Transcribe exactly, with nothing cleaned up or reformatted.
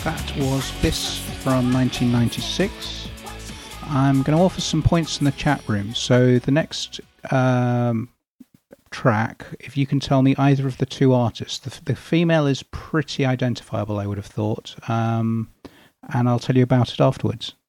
That was Bis from nineteen ninety-six. I'm going to offer some points in the chat room. So the next um, track, if you can tell me either of the two artists, the, the female is pretty identifiable, I would have thought, um, and I'll tell you about it afterwards.